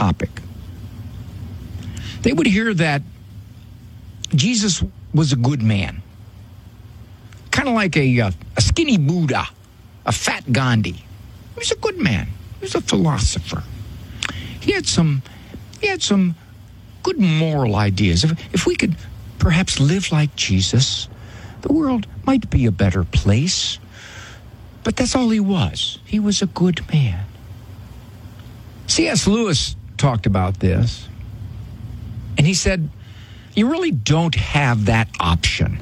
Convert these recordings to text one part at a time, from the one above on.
topic. They would hear that Jesus was a good man, kind of like a skinny Buddha, a fat Gandhi. He was a good man. He was a philosopher. He had some good moral ideas. If we could perhaps live like Jesus, the world might be a better place. But that's all he was. He was a good man. C.S. Lewis talked about this, and he said, you really don't have that option.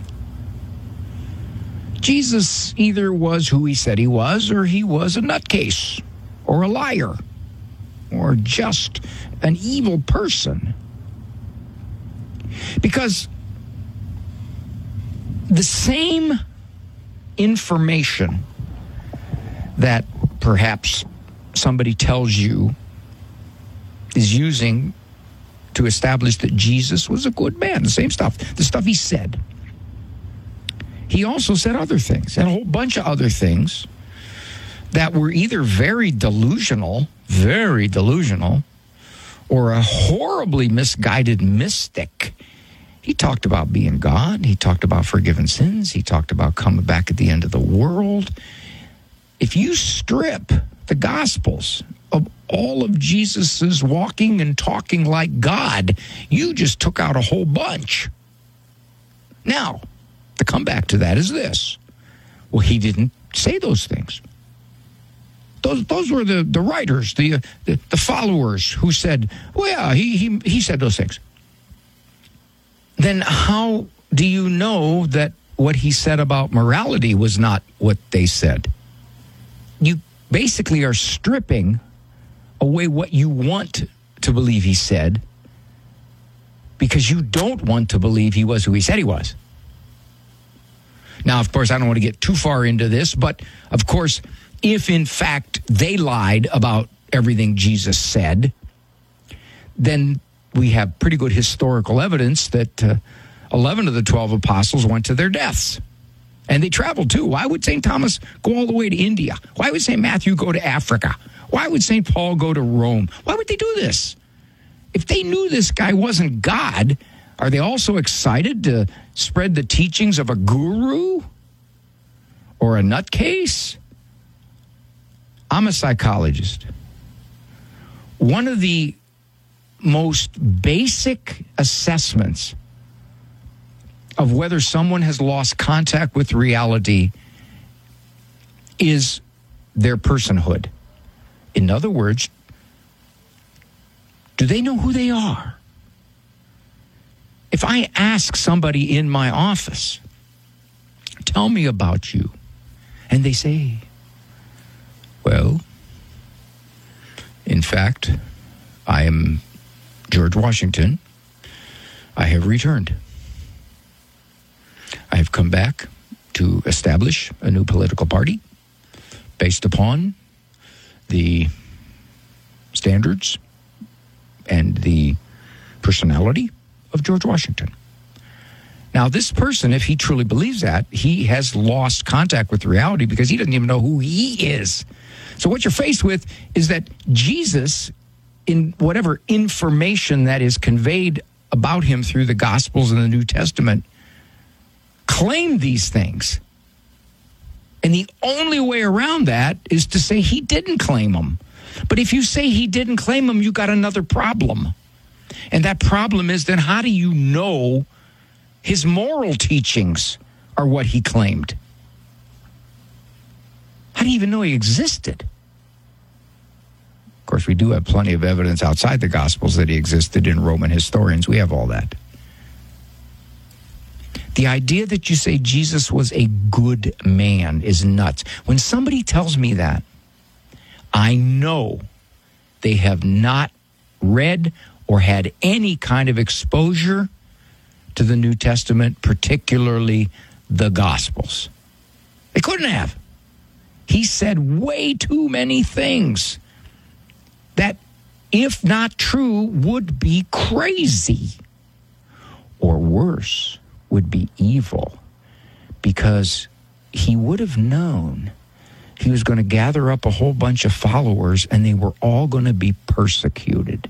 Jesus either was who he said he was, or he was a nutcase, or a liar, or just an evil person. Because the same information that perhaps somebody tells you is using to establish that Jesus was a good man, the same stuff, the stuff he said. He also said other things, and a whole bunch of other things that were either very delusional, or a horribly misguided mystic. He talked about being God. He talked about forgiven sins. He talked about coming back at the end of the world. If you strip the Gospels of all of Jesus's walking and talking like God, you just took out a whole bunch. Now, the comeback to that is this. Well, he didn't say those things. Those were the writers, the followers who said, well, yeah, he said those things. Then how do you know that what he said about morality was not what they said? You basically are stripping away what you want to believe he said because you don't want to believe he was who he said he was. Now, of course, I don't want to get too far into this, but of course, if in fact they lied about everything Jesus said, then we have pretty good historical evidence that 11 of the 12 apostles went to their deaths. And they traveled too. Why would St. Thomas go all the way to India? Why would St. Matthew go to Africa? Why would St. Paul go to Rome? Why would they do this? If they knew this guy wasn't God, are they also excited to spread the teachings of a guru or a nutcase? I'm a psychologist. One of the most basic assessments of whether someone has lost contact with reality is their personhood. In other words, do they know who they are? If I ask somebody in my office, tell me about you, and they say, well, in fact, I am George Washington. I have returned. I have come back to establish a new political party based upon the standards and the personality of George Washington. Now, this person, if he truly believes that, he has lost contact with reality because he doesn't even know who he is. So what you're faced with is that Jesus, in whatever information that is conveyed about him through the Gospels and the New Testament, claimed these things. And the only way around that is to say he didn't claim them. But if you say he didn't claim them, you got another problem. And that problem is then how do you know his moral teachings are what he claimed? How do you even know he existed? Of course, we do have plenty of evidence outside the Gospels that he existed in Roman historians. We have all that. The idea that you say Jesus was a good man is nuts. When somebody tells me that, I know they have not read or had any kind of exposure to the New Testament, particularly the Gospels. They couldn't have. He said way too many things that, if not true, would be crazy. Or worse, would be evil, because he would have known he was going to gather up a whole bunch of followers and they were all going to be persecuted.